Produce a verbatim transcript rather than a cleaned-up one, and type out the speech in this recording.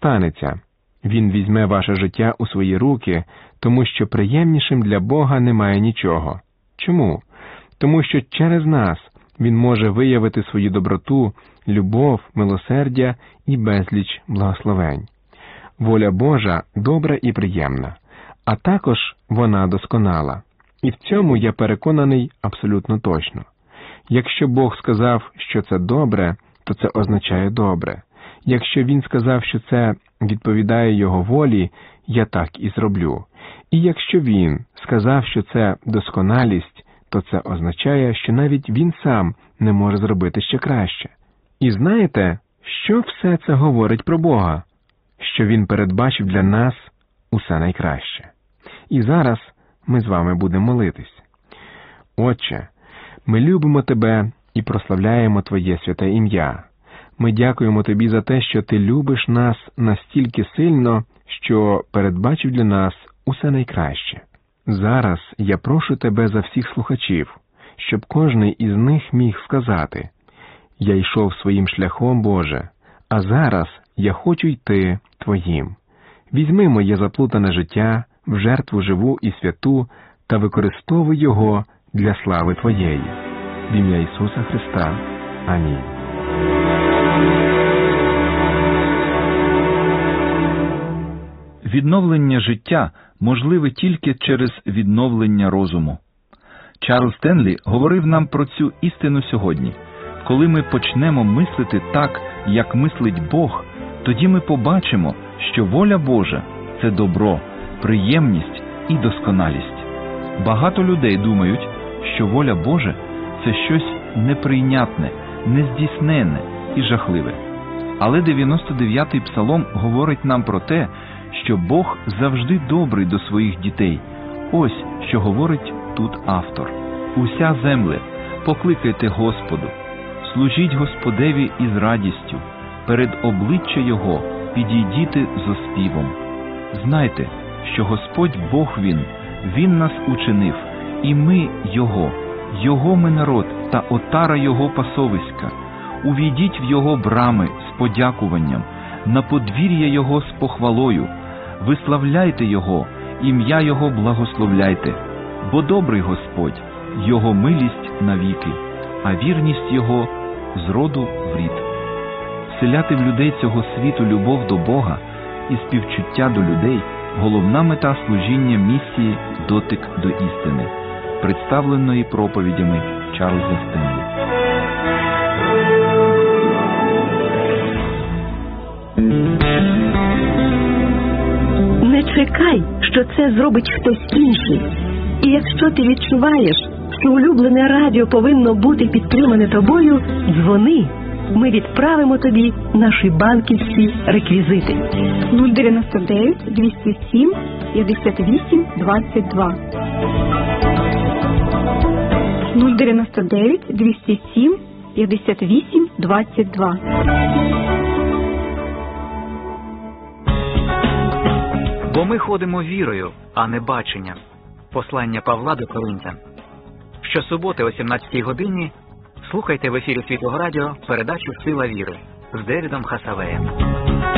станеться? Він візьме ваше життя у свої руки, тому що приємнішим для Бога немає нічого. Чому? Тому що через нас Він може виявити свою доброту, любов, милосердя і безліч благословень. Воля Божа добра і приємна, а також вона досконала. І в цьому я переконаний абсолютно точно. Якщо Бог сказав, що це добре, то це означає добре. Якщо Він сказав, що це відповідає Його волі, я так і зроблю. І якщо Він сказав, що це досконалість, то це означає, що навіть Він сам не може зробити ще краще. І знаєте, що все це говорить про Бога? Що Він передбачив для нас усе найкраще. І зараз ми з вами будемо молитись. Отче, ми любимо Тебе і прославляємо Твоє святе ім'я. Ми дякуємо Тобі за те, що Ти любиш нас настільки сильно, що передбачив для нас усе найкраще. Зараз я прошу Тебе за всіх слухачів, щоб кожний із них міг сказати: «Я йшов своїм шляхом, Боже, а зараз я хочу йти Твоїм. Візьми моє заплутане життя в жертву живу і святу та використовуй його для слави Твоєї. В ім'я Ісуса Христа. Амінь». Відновлення життя можливе тільки через відновлення розуму. Чарльз Стенлі говорив нам про цю істину сьогодні. Коли ми почнемо мислити так, як мислить Бог, тоді ми побачимо, що воля Божа – це добро, приємність і досконалість. Багато людей думають, що воля Божа – це щось неприйнятне, нездійсненне і жахливе. Але дев'яносто дев'ятий псалом говорить нам про те, що Бог завжди добрий до своїх дітей. Ось, що говорить тут автор. «Уся земле, покликайте Господу, служіть Господеві із радістю, перед обличчя Його підійдіте з оспівом. Знайте, що Господь Бог Він, Він нас учинив, і ми Його, Його ми народ та отара Його пасовиська. Увійдіть в Його брами з подякуванням, на подвір'я Його з похвалою, виславляйте Його, ім'я Його благословляйте, бо добрий Господь, Його милість навіки, а вірність Його з роду в рід». Вселяти в людей цього світу любов до Бога і співчуття до людей – головна мета служіння місії «Дотик до істини», представленої проповідями Чарльза Стенлі. Не чекай, що це зробить хтось інший. І якщо ти відчуваєш, що улюблене радіо повинно бути підтримане тобою, дзвони. Ми відправимо тобі наші банківські реквізити. нуль дев'яносто дев'ять двісті сім п'ятдесят вісім двадцять два. нуль дев'яносто дев'ять двісті сім п'ятдесят вісім двадцять два. Бо ми ходимо вірою, а не баченням. Послання Павла до Коринтян. Щосуботи о сімнадцятій годині слухайте в ефірі Світлого Радіо передачу «Сила віри» з Девідом Хасавеєм.